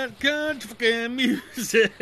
Fucking music.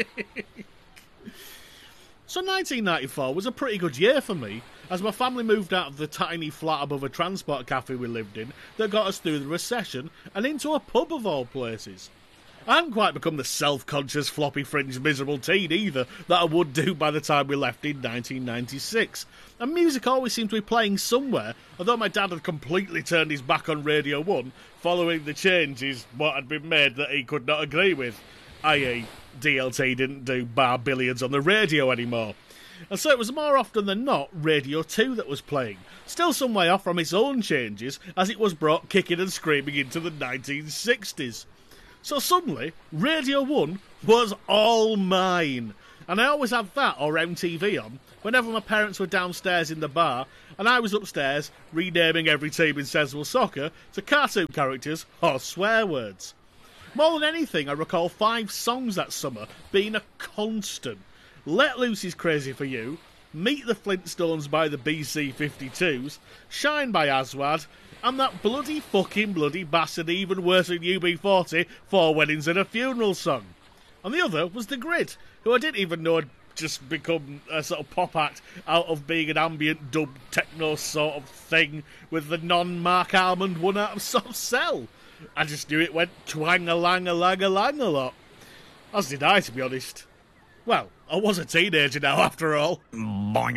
So 1994 was a pretty good year for me, as my family moved out of the tiny flat above a transport cafe we lived in that got us through the recession and into a pub of all places. I hadn't quite become the self-conscious, floppy-fringed, miserable teen either that I would do by the time we left in 1996. And music always seemed to be playing somewhere, although my dad had completely turned his back on Radio 1, following the changes what had been made that he could not agree with, i.e. DLT didn't do bar billiards on the radio anymore. And so it was more often than not Radio 2 that was playing, still some way off from its own changes as it was brought kicking and screaming into the 1960s. So suddenly, Radio 1 was all mine. And I always had that or MTV on whenever my parents were downstairs in the bar and I was upstairs renaming every team in sensible soccer to cartoon characters or swear words. More than anything, I recall 5 songs that summer being a constant. Let Loose is Crazy for You, Meet the Flintstones by the BC-52s, Shine by Aswad, and that bloody bastard even worse than UB40, 4 Weddings and a Funeral song. And the other was The Grid, who I didn't even know had just become a sort of pop act out of being an ambient dub techno sort of thing with the non-Mark Almond one out of Soft Cell. I just knew it went twang-a-lang-a-lang-a-lang a lot. As did I, to be honest. Well, I was a teenager now, after all. Wake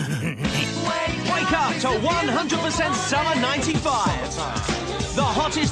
up to 100% Summer 95. The hottest